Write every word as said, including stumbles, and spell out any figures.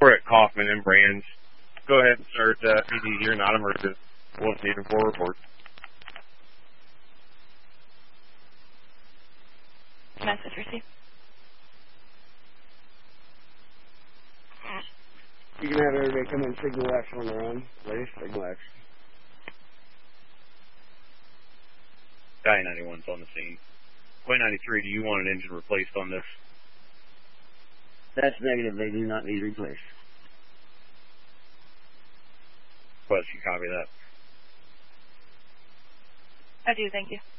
We're at Kaufman and Brands. Go ahead and start uh, P D here, not emergency. What's needed for report? Message received. You can have everybody come in signal action on their own, please. Signal action. Guy ninety-one's on the scene. Quay ninety-three, do you want an engine replaced on this? That's negative. They do not need replaced. Quest, you copy that? I do, thank you.